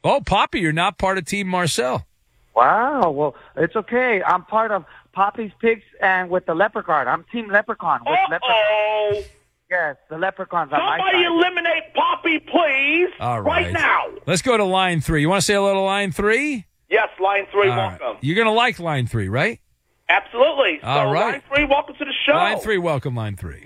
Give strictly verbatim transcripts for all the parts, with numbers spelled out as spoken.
Oh, Poppy, you're not part of Team Marcel. Wow. Well, it's okay. I'm part of Poppy's Pigs and with the Leprechaun. I'm Team Leprechaun. With Uh-oh. Leprechaun. Yes, the Leprechauns on my side. Somebody eliminate Poppy, please. All right. Right now. Let's go to line three. You want to say hello to line three? Yes, line three, All right. welcome. You're going to like line three, right? Absolutely. All so, right. line three, welcome to the show. Line three, welcome, line three.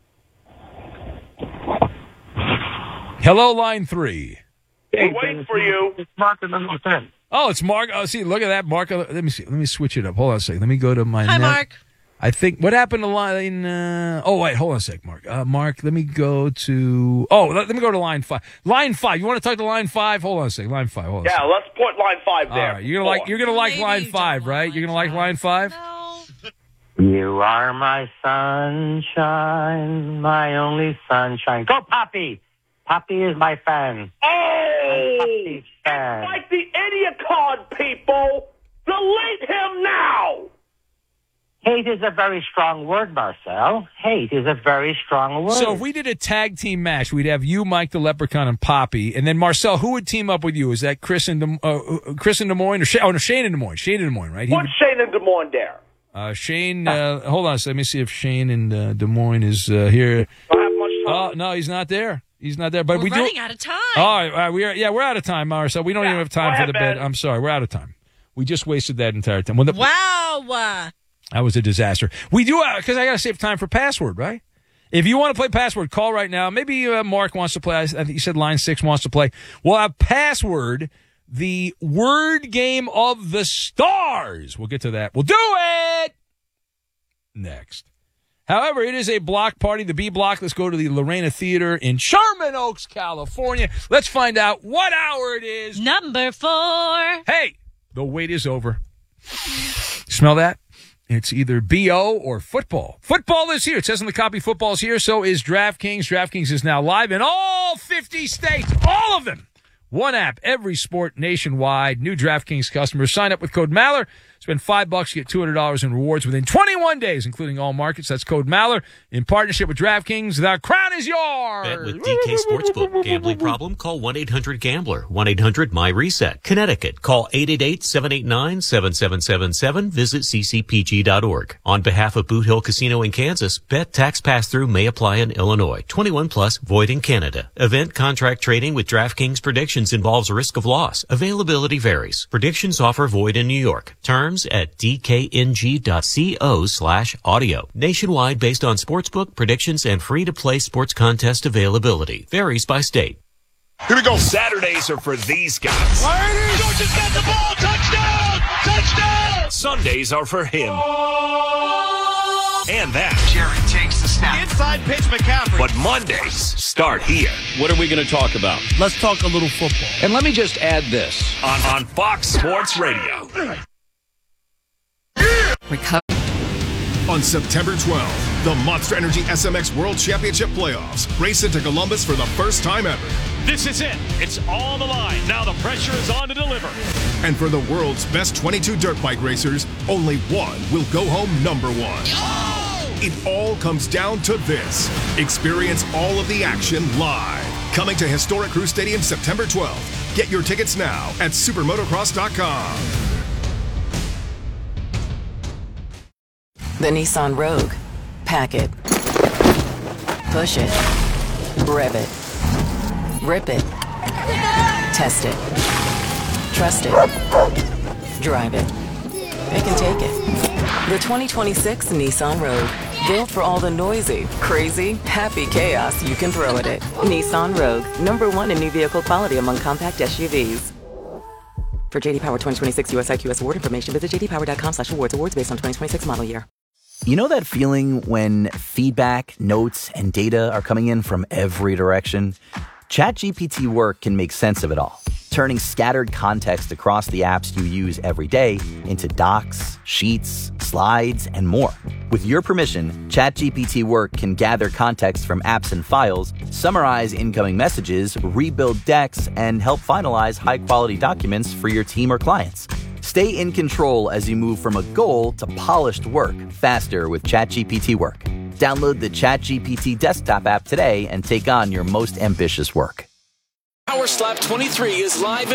Hello, line three. We're waiting for you. It's Mark and number ten. Oh, it's Mark. Oh, see, look at that, Mark. Let me see. Let me switch it up. Hold on a second. Let me go to my. Hi, net. Mark. I think what happened to line. Uh, oh, wait, hold on a sec, Mark. Uh, Mark, let me go to. Oh, let, let me go to line five. Line five. You want to talk to line five? Hold on a second. Line five. Hold on. Yeah, let's put line five there. All right, you're gonna like. You're gonna like Maybe line you five, don't right? want You're gonna line like line five. No. You are my sunshine, my only sunshine. Go, Poppy. Poppy is my fan. Oh! Poppy's It's fan. like the idiot card, people. Delete him now. Hate is a very strong word, Marcel. Hate is a very strong word. So if we did a tag team match, we'd have you, Mike the Leprechaun, and Poppy, and then Marcel. Who would team up with you? Is that Chris and Des- uh, Chris in Des Moines or Shane? Oh no, Shane in Des Moines. Shane in Des Moines, right? He Put would- Shane and Des Moines there. Uh, Shane, uh, hold on. So let me see if Shane in uh, Des Moines is uh, here. Don't have much Oh time. no, he's not there. He's not there. But We're we running do. out of time. All right, all right, we are. Yeah, we're out of time, Marcel. We don't Yeah, even have time go for ahead, the bed. Ben. I'm sorry, we're out of time. We just wasted that entire time. Well, the, Wow. That was a disaster. We do because I got to save time for password, right? If you want to play password, call right now. Maybe uh, Mark wants to play. I think you said line six wants to play. We'll have password, the word game of the stars. We'll get to that. We'll do it next. However, it is a block party, the B block. Let's go to the Lorena Theater in Sherman Oaks, California. Let's find out what hour it is. Number four. Hey, the wait is over. Smell that? It's either B O or football. Football is here. It says in the copy, football is here. So is DraftKings. DraftKings is now live in all fifty states. All of them. One app, every sport nationwide. New DraftKings customers sign up with code Maller. Spend five bucks, get two hundred dollars in rewards within twenty-one days, including all markets. That's code Maller in partnership with DraftKings. The crown is yours. Bet with D K Sportsbook. Gambling problem? Call one eight hundred gambler. one eight hundred my reset. Connecticut. Call eight eight eight, seven eight nine, seven seven seven seven. Visit c c p g dot org. On behalf of Boot Hill Casino in Kansas, bet tax pass-through may apply in Illinois. twenty-one plus, void in Canada. Event contract trading with DraftKings predictions involves risk of loss. Availability varies. Predictions offer void in New York. Terms at d k n g dot co slash audio. Nationwide based on sportsbook, predictions, and free-to-play sports contest availability. Varies by state. Here we go. Saturdays are for these guys. Georgia's got the ball. Touchdown. Touchdown. Sundays are for him. And that. Jerry takes the snap. Inside pitch, McCaffrey. But Mondays start here What are we going to talk about? Let's talk a little football. And let me just add this. on, on Fox Sports Radio. On September twelfth, the Monster Energy S M X World Championship Playoffs race into Columbus for the first time ever. This is it. It's on the line. Now the pressure is on to deliver. And for the world's best twenty-two dirt bike racers, only one will go home number one. It all comes down to this. Experience all of the action live. Coming to historic Crew Stadium September twelfth. Get your tickets now at supermotocross dot com. The Nissan Rogue. Pack it. Push it. Rev it. Rip it. Test it. Trust it. Drive it. It can take it. The twenty twenty-six Nissan Rogue. Built for all the noisy, crazy, happy chaos you can throw at it. Nissan Rogue. Number one in new vehicle quality among compact S U Vs. For J D Power twenty twenty-six U S I Q S award information, visit j d power dot com slash awards. Awards based on twenty twenty-six model year. You know that feeling when feedback, notes, and data are coming in from every direction? ChatGPT Work can make sense of it all, turning scattered context across the apps you use every day into docs, sheets, slides, and more. With your permission, ChatGPT Work can gather context from apps and files, summarize incoming messages, rebuild decks, and help finalize high-quality documents for your team or clients. Stay in control as you move from a goal to polished work faster with ChatGPT Work. Download the ChatGPT desktop app today and take on your most ambitious work. Power Slap twenty-three is live in